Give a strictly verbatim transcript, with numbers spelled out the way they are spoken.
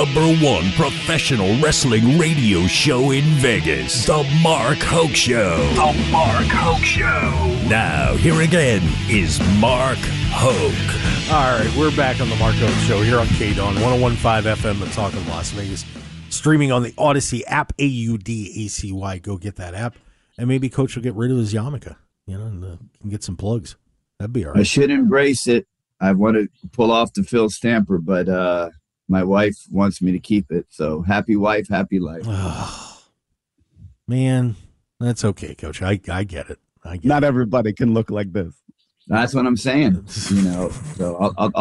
number one professional wrestling radio show in Vegas, The Mark Hoke Show. The Mark Hoke Show. Now, here again is Mark Hoke. All right, we're back on The Mark Hoke Show here on K D O N, one oh one point five F M, The Talk of Las Vegas. Streaming on the Odyssey app, A U D A C Y. Go get that app. And maybe Coach will get rid of his yarmulke, you know, and uh, can get some plugs. That'd be all right. I should embrace it. I want to pull off the Phil Stamper, but uh, my wife wants me to keep it. So happy wife, happy life. Oh, man, that's okay, Coach. I, I get it. I get Not it. everybody can look like this. That's what I'm saying. You know, so I'll, I'll,